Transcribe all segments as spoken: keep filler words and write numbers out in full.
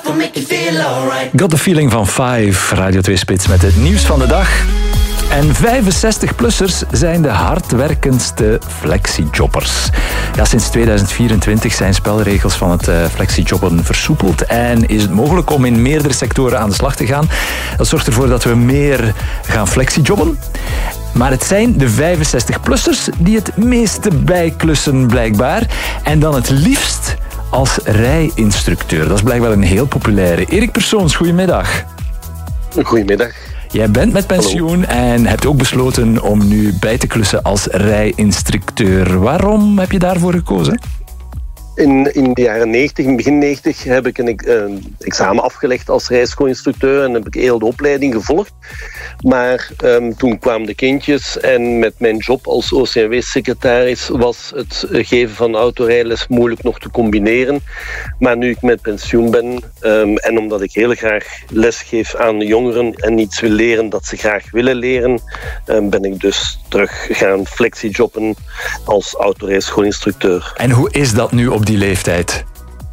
Got the feeling van Five, Radio twee Spits met het nieuws van de dag. En vijfenzestig-plussers zijn de hardwerkendste flexijobbers. Ja, sinds tweeduizend vierentwintig zijn spelregels van het uh, flexijobben versoepeld en is het mogelijk om in meerdere sectoren aan de slag te gaan. Dat zorgt ervoor dat we meer gaan flexijobben. Maar het zijn de vijfenzestig-plussers die het meeste bijklussen blijkbaar. En dan het liefst als rijinstructeur. Dat is blijkbaar een heel populaire. Erik Persoons, goedemiddag. Goedemiddag. Jij bent met pensioen Hallo. En hebt ook besloten om nu bij te klussen als rijinstructeur. Waarom heb je daarvoor gekozen? In, in de jaren negentig, begin negentig, heb ik een, een examen afgelegd als rijschool-instructeur en heb ik heel de opleiding gevolgd. Maar um, toen kwamen de kindjes en met mijn job als O C M W-secretaris was het geven van autorijles moeilijk nog te combineren. Maar nu ik met pensioen ben um, en omdat ik heel graag les geef aan de jongeren en iets wil leren dat ze graag willen leren, um, ben ik dus terug gaan flexijobben als autorijschoolinstructeur. En hoe is dat nu op die leeftijd?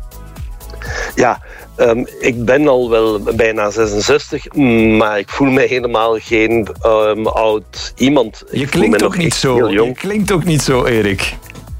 Ja, um, ik ben al wel bijna zesenzestig, maar ik voel me helemaal geen um, oud iemand. Je klinkt ook niet zo. Je klinkt ook niet zo, Erik.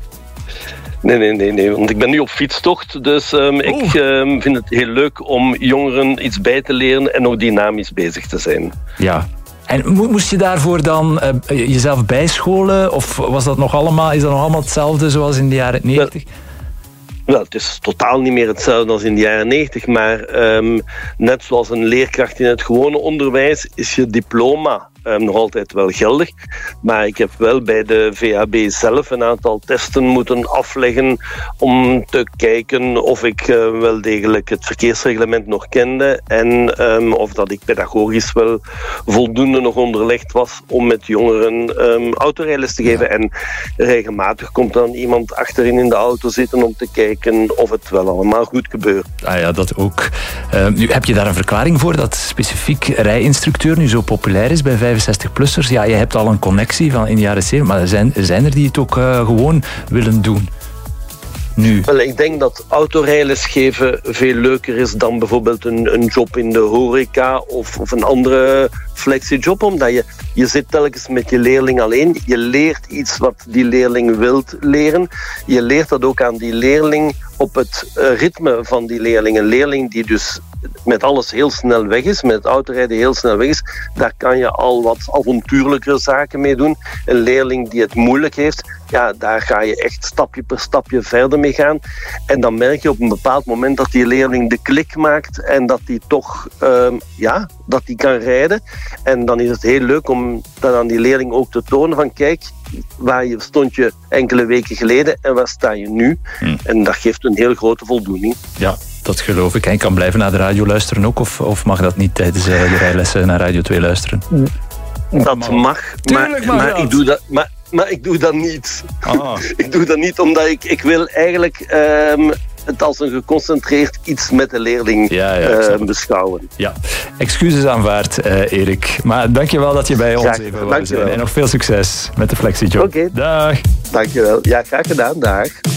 Nee, nee, nee, nee, want ik ben nu op fietstocht, dus um, oh. ik um, vind het heel leuk om jongeren iets bij te leren en ook dynamisch bezig te zijn. Ja. En moest je daarvoor dan uh, jezelf bijscholen? Of was dat nog allemaal, is dat nog allemaal hetzelfde zoals in de jaren negentig? Wel, het is totaal niet meer hetzelfde als in de jaren negentig, maar um, net zoals een leerkracht in het gewone onderwijs is je diploma um, nog altijd wel geldig. Maar ik heb wel bij de V H B zelf een aantal testen moeten afleggen om te kijken of ik uh, wel degelijk het verkeersreglement nog kende en um, of dat ik pedagogisch wel voldoende nog onderlegd was om met jongeren um, autorijles te geven. Ja. En regelmatig komt dan iemand achterin in de auto zitten om te kijken of het wel allemaal goed gebeurt. Ah ja, dat ook. Uh, nu, heb je daar een verklaring voor dat specifiek rijinstructeur nu zo populair is bij vijfenzestig-plussers? Ja, je hebt al een connectie van in de jaren zeventig, maar er zijn, er zijn er die het ook uh, gewoon willen doen. Nu. Wel, ik denk dat autorijles geven veel leuker is dan bijvoorbeeld een, een job in de horeca of, of een andere flexiejob, omdat je, je zit telkens met je leerling alleen. Je leert iets wat die leerling wilt leren. Je leert dat ook aan die leerling op het uh, ritme van die leerling. Een leerling die dus met alles heel snel weg is, met het autorijden heel snel weg is, daar kan je al wat avontuurlijkere zaken mee doen. Een leerling die het moeilijk heeft, ja, daar ga je echt stapje per stapje verder mee gaan. En dan merk je op een bepaald moment dat die leerling de klik maakt en dat die toch, uh, ja, dat die kan rijden. En dan is het heel leuk om dat aan die leerling ook te tonen van kijk, waar je stond je enkele weken geleden en waar sta je nu? Hmm. En dat geeft een heel grote voldoening. Ja, dat geloof ik. En je kan blijven naar de radio luisteren ook, of, of mag dat niet tijdens de rijlessen naar Radio twee luisteren? Dat mag, mag maar, maar, ik doe dat, maar, maar ik doe dat niet. Ah. ik doe dat niet omdat ik, ik wil eigenlijk um, het als een geconcentreerd iets met de leerling ja, ja, uh, beschouwen. Ja, excuses aanvaard, uh, Erik. Maar dankjewel dat je bij ons graag, even wou zijn. En nog veel succes met de flexiejob. Oké. Okay. Dag. Dankjewel. Ja, graag gedaan. Dag.